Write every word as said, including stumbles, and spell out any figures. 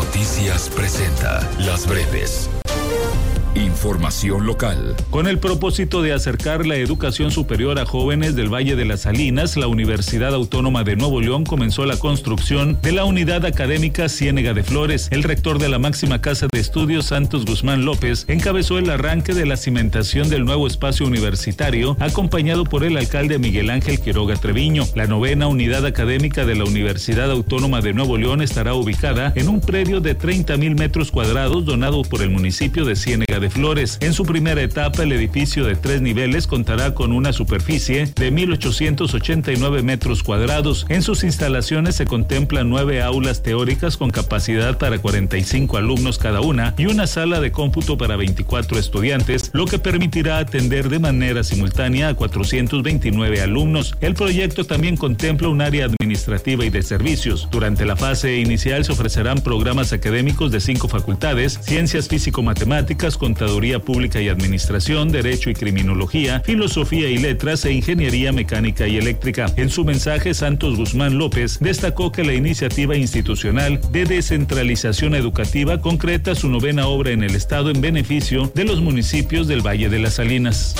Noticias presenta Las Breves. Información local. Con el propósito de acercar la educación superior a jóvenes del Valle de las Salinas, la Universidad Autónoma de Nuevo León comenzó la construcción de la unidad académica Ciénega de Flores. El rector de la máxima casa de estudios, Santos Guzmán López, encabezó el arranque de la cimentación del nuevo espacio universitario, acompañado por el alcalde Miguel Ángel Quiroga Treviño. La novena unidad académica de la Universidad Autónoma de Nuevo León estará ubicada en un predio de treinta mil metros cuadrados donado por el municipio de Ciénega de Flores. En su primera etapa, el edificio de tres niveles contará con una superficie de mil ochocientos ochenta y nueve metros cuadrados. En sus instalaciones se contemplan nueve aulas teóricas con capacidad para cuarenta y cinco alumnos cada una y una sala de cómputo para veinticuatro estudiantes, lo que permitirá atender de manera simultánea a cuatrocientos veintinueve alumnos. El proyecto también contempla un área administrativa y de servicios. Durante la fase inicial se ofrecerán programas académicos de cinco facultades: ciencias físico-matemáticas, Contaduría Pública y Administración, Derecho y Criminología, Filosofía y Letras e Ingeniería Mecánica y Eléctrica. En su mensaje, Santos Guzmán López destacó que la iniciativa institucional de descentralización educativa concreta su novena obra en el estado en beneficio de los municipios del Valle de las Salinas.